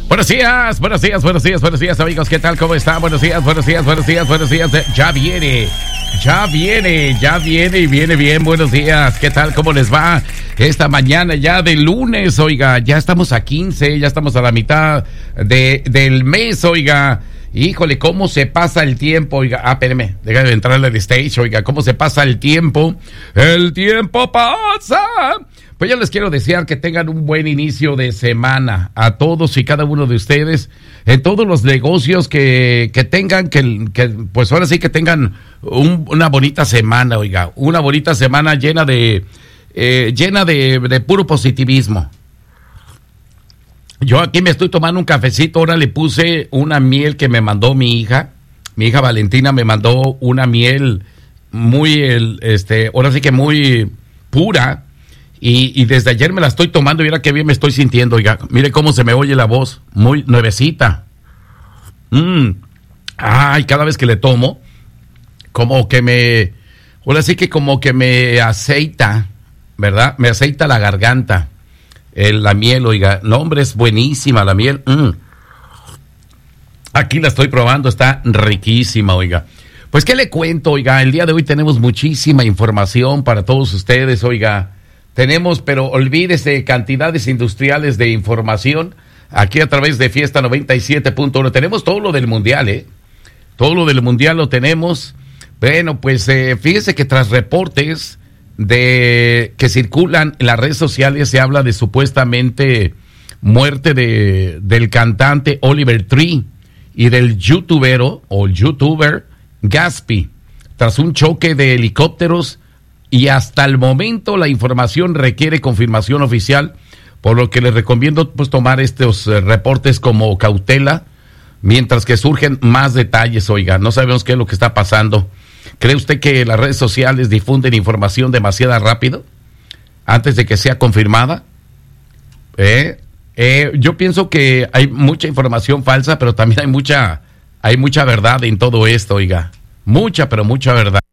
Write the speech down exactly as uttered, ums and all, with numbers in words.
Buenos días, buenos días, buenos días, buenos días, amigos. ¿Qué tal? ¿Cómo están? Buenos días, buenos días, buenos días, buenos días. Ya viene, ya viene, ya viene y viene bien. Buenos días. ¿Qué tal? ¿Cómo les va? Esta mañana ya de lunes, oiga, ya estamos a quince, ya estamos a la mitad de, del mes, oiga. Híjole, cómo se pasa el tiempo, oiga. Ah, espérame, déjame entrarle al stage, oiga. Cómo se pasa el tiempo. El tiempo pasa. Pues yo les quiero desear que tengan un buen inicio de semana a todos y cada uno de ustedes, en todos los negocios que, que tengan, que, que pues ahora sí que tengan un, una bonita semana, oiga, una bonita semana llena de, eh, llena de, de puro positivismo. Yo aquí me estoy tomando un cafecito, ahora le puse una miel que me mandó mi hija, mi hija Valentina me mandó una miel muy, el, este, ahora sí que muy pura. Y, y desde ayer me la estoy tomando y mira qué bien me estoy sintiendo, oiga. Mire cómo se me oye la voz, muy nuevecita. Mm. Ay, cada vez que le tomo, como que me, ahora sí que como que me aceita, ¿verdad? Me aceita la garganta, el, la miel, oiga. No, hombre, es buenísima la miel. Mm. Aquí la estoy probando, está riquísima, oiga. Pues, ¿qué le cuento, oiga? El día de hoy tenemos muchísima información para todos ustedes, oiga. Tenemos, pero olvídese, cantidades industriales de información aquí a través de Fiesta noventa y siete punto uno. Tenemos todo lo del Mundial, ¿eh? Todo lo del Mundial lo tenemos. Bueno, pues eh, fíjese que tras reportes de que circulan en las redes sociales se habla de supuestamente muerte de, del cantante Oliver Tree y del youtubero o youtuber Gatsby tras un choque de helicópteros. Y hasta el momento la información requiere confirmación oficial, por lo que les recomiendo pues tomar estos eh, reportes como cautela, mientras que surgen más detalles, oiga, no sabemos qué es lo que está pasando. ¿Cree usted que las redes sociales difunden información demasiado rápido, antes de que sea confirmada? Eh, eh, yo pienso que hay mucha información falsa, pero también hay mucha, hay mucha verdad en todo esto, oiga, mucha, pero mucha verdad.